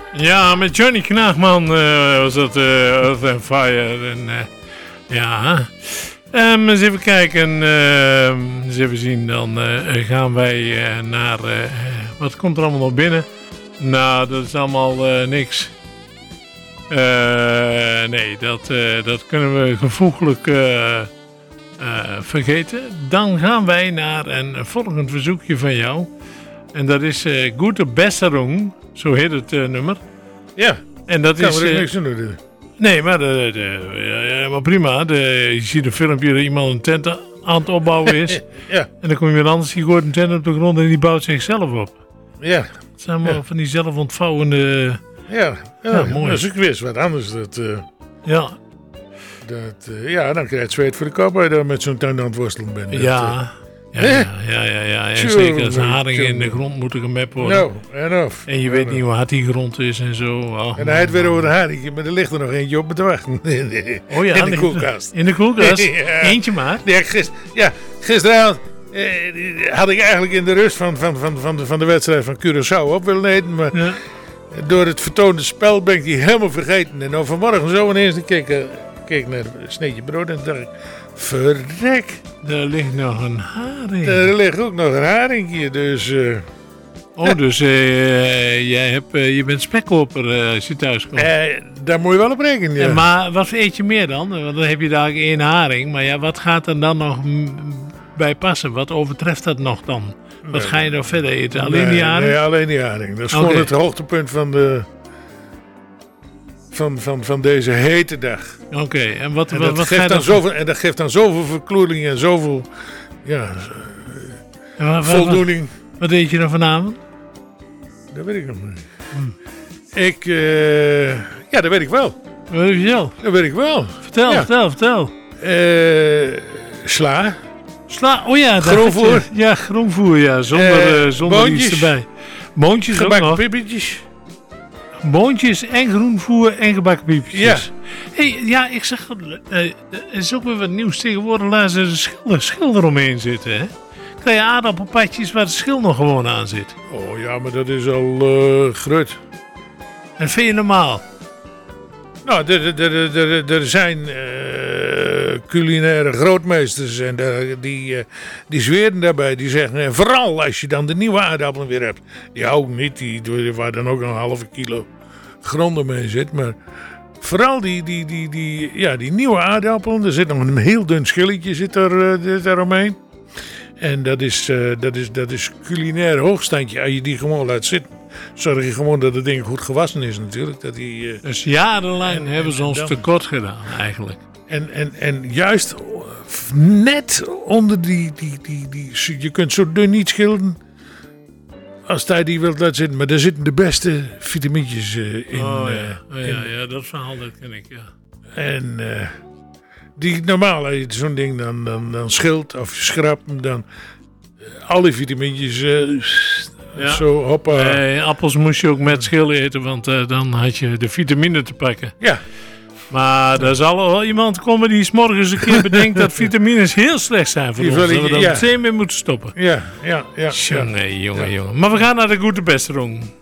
Ja, met Johnny Knaagman was dat Earth and Fire. En, ja. Eens even kijken. Eens even zien. Dan gaan wij naar... wat komt er allemaal nog binnen? Nou, dat is allemaal niks. Nee, dat kunnen we gevoeglijk vergeten. Dan gaan wij naar een volgend verzoekje van jou. En dat is Gute Besserung. Zo heet het nummer. Ja, en dat kan is... er niks aan doen. Nee, maar, maar prima. Je ziet een filmpje dat iemand een tent aan het opbouwen is. Ja. En dan kom je weer anders, die gooit een tent op de grond en die bouwt zichzelf op. Ja. Het zijn allemaal van die zelfontvouwende... Ja, mooi. Dat is een quiz, wat anders. Ja. Ja, dan krijg je het zweet voor de kop als je daar met zo'n tent aan het worstelen bent. Ja. Ja, zeker als haringen in de grond moeten gemapt worden. En je weet niet hoe hard die grond is en zo. Oh, en hij het weer over de haring, maar er ligt er nog eentje op me te wachten. Oh ja, in de koelkast. In de koelkast? Ja. Eentje maar? Gisteravond had ik eigenlijk in de rust van de wedstrijd van Curaçao op willen eten, maar door het vertoonde spel ben ik die helemaal vergeten. En dan vanmorgen zo ineens keek naar een sneetje brood en dacht ik, verrek. Er ligt nog een haring. Er ligt ook nog een haringje, dus... Dus je bent spekkoper als je thuis komt. Daar moet je wel op rekenen, ja. Maar wat eet je meer dan? Want dan heb je daar 1 haring. Maar ja, wat gaat er dan nog bij passen? Wat overtreft dat nog dan? Wat ga je nog verder eten? Alleen die haring? Nee, alleen die haring. Dat is gewoon het hoogtepunt van de... Van deze hete dag. Oké, en wat ga je dan zoveel, en dat geeft dan zoveel verkoeling en zoveel voldoening. Wat eet je dan vanavond? Dat weet ik nog niet. Dat weet ik wel. Wat heb je zelf? Dat weet ik wel. Vertel. Sla. Oh ja. Groenvoer. Ja, groenvoer, ja. Zonder iets erbij. Boontjes ook nog. Pippetjes. Boontjes en groenvoer en gebakken piepjes. Ja. Hey, ik zeg, er is ook weer wat nieuws. Tegenwoordig laten ze de schil eromheen zitten, hè? Krijg je aardappelpatjes waar de schil nog gewoon aan zit. Oh ja, maar dat is al grut. En vind je normaal? Nou, er zijn culinaire grootmeesters en die zweren daarbij. Die zeggen, en vooral als je dan de nieuwe aardappelen weer hebt. Die houden niet, waar dan ook een ½ kilo gronden mee zit. Maar vooral die nieuwe aardappelen. Er zit nog een heel dun schilletje zit er omheen. En dat is culinair hoogstandje. Als je die gewoon laat zitten, zorg je gewoon dat het ding goed gewassen is natuurlijk. Dus jarenlang hebben ze ons tekort gedaan eigenlijk. En juist net onder die je kunt zo dun niet schilderen als hij die wilt laten zitten. Maar daar zitten de beste vitamintjes in. Ja, dat verhaal dat ken ik, ja. En die normaal, als je zo'n ding dan schilt of schrapt, dan al die vitamintjes zo hoppa. Appels moest je ook met schil eten, want dan had je de vitamine te pakken. Ja. Maar er zal wel iemand komen die 's morgens een keer bedenkt dat vitamines heel slecht zijn voor ons. Dat we er meteen mee moeten stoppen. Ja. Jongen. Maar we gaan naar de Gute Besserung.